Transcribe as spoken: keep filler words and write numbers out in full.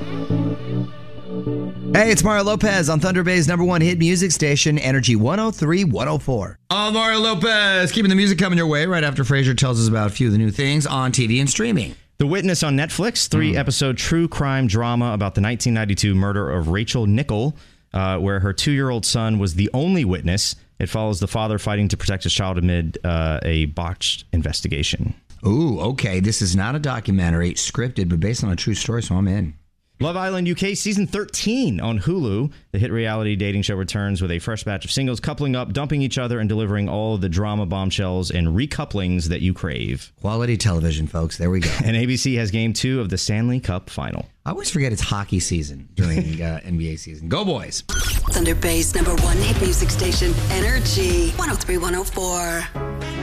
Hey, it's Mario Lopez on Thunder Bay's number one hit music station, Energy one oh three point one oh four. I'm Mario Lopez, keeping the music coming your way right after Frasier tells us about a few of the new things on T V and streaming. The Witness on Netflix, three-episode mm. true crime drama about the nineteen ninety-two murder of Rachel Nichol, uh, where her two-year-old son was the only witness. It follows the father fighting to protect his child amid uh, a botched investigation. Ooh, okay. This is not a documentary, scripted, but based on a true story, so I'm in. Love Island U K Season thirteen on Hulu. The hit reality dating show returns with a fresh batch of singles coupling up, dumping each other, and delivering all of the drama bombshells and recouplings that you crave. Quality television, folks. There we go. And A B C has Game two of the Stanley Cup Final. I always forget it's hockey season during uh, N B A season. Go, boys. Thunder Bay's number one hit music station, Energy one oh three point one oh four.